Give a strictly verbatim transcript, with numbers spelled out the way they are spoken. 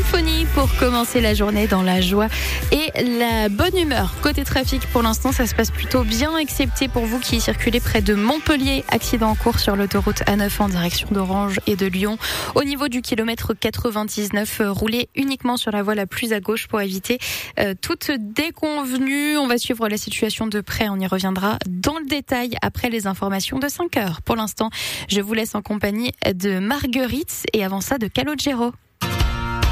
symphonie pour commencer la journée dans la joie et la bonne humeur. Côté trafic, pour l'instant, ça se passe plutôt bien, excepté pour vous qui circulez près de Montpellier. Accident en cours sur l'autoroute A neuf en direction d'Orange et de Lyon. Au niveau du kilomètre quatre-vingt-dix-neuf, roulez uniquement sur la voie la plus à gauche pour éviter euh, toute déconvenue. On va suivre la situation de près. On y reviendra dans le détail après les informations de cinq heures. Pour l'instant, je vous laisse en compagnie de Marguerite et avant ça de Calogero.